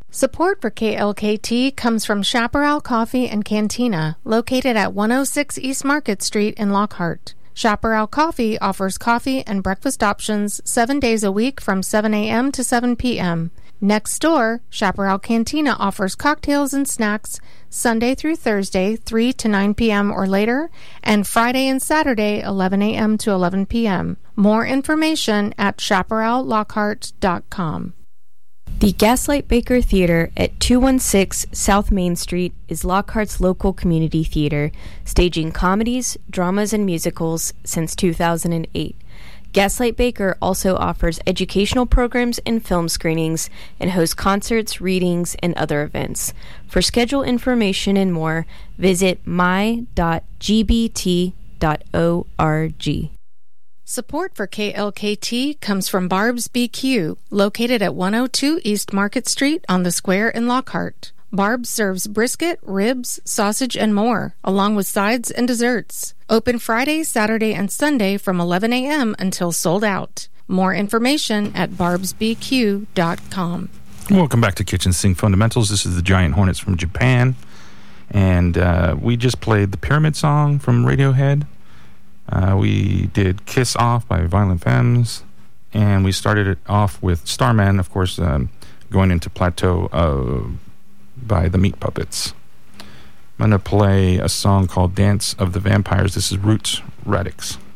Support for KLKT comes from Chaparral Coffee and Cantina, located at 106 East Market Street in Lockhart. Chaparral Coffee offers coffee and breakfast options 7 days a week from 7 a.m. to 7 p.m. Next door, Chaparral Cantina offers cocktails and snacks Sunday through Thursday, 3 to 9 p.m. or later, and Friday and Saturday, 11 a.m. to 11 p.m. More information at chaparrallockhart.com. The Gaslight Baker Theater at 216 South Main Street is Lockhart's local community theater, staging comedies, dramas, and musicals since 2008. Gaslight Baker also offers educational programs and film screenings and hosts concerts, readings, and other events. For schedule information and more, visit my.gbt.org. Support for KLKT comes from Barb's BQ, located at 102 East Market Street on the Square in Lockhart. Barb's serves brisket, ribs, sausage, and more, along with sides and desserts. Open Friday, Saturday, and Sunday from 11 a.m. until sold out. More information at barbsbq.com. Welcome back to Kitchen Sink Fundamentals. This is the Giant Hornets from Japan. And we just played the Pyramid Song from Radiohead. We did Kiss Off by Violent Femmes, and we started it off with Starman, of course, going into Plateau by the Meat Puppets. I'm going to play a song called Dance of the Vampires. This is Roots Radix.